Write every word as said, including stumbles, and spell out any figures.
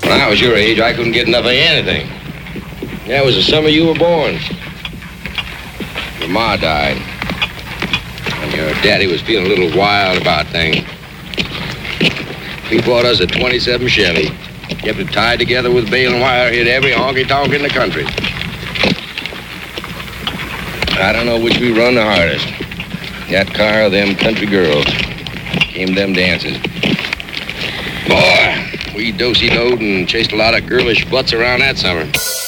When I was your age, I couldn't get enough of anything. That was the summer you were born. Your ma died. And your daddy was feeling a little wild about things. He bought us a twenty-seven Chevy. Kept it tied together with baling wire, hit every honky-tonk in the country. I don't know which we run the hardest. That car or them country girls. Came them dances. Boy, we dosey-doed and chased a lot of girlish butts around that summer.